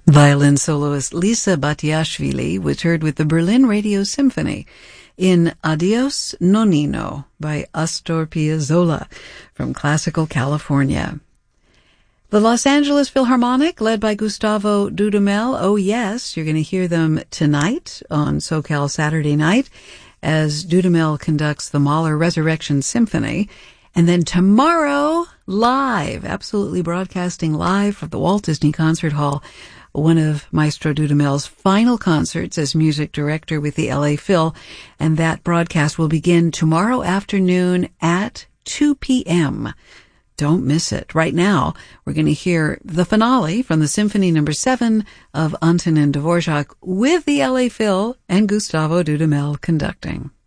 Violin soloist Lisa Batiashvili was heard with the Berlin Radio Symphony in Adios Nonino by Astor Piazzolla from Classical California. The Los Angeles Philharmonic, led by Gustavo Dudamel, oh yes, you're going to hear them tonight on SoCal Saturday Night as Dudamel conducts the Mahler Resurrection Symphony. And then tomorrow, live, absolutely broadcasting live from the Walt Disney Concert Hall, one of Maestro Dudamel's final concerts as music director with the LA Phil, and that broadcast will begin tomorrow afternoon at 2 p.m. Don't miss it. Right now, we're going to hear the finale from the Symphony No. 7 of Antonin Dvorak with the LA Phil and Gustavo Dudamel conducting.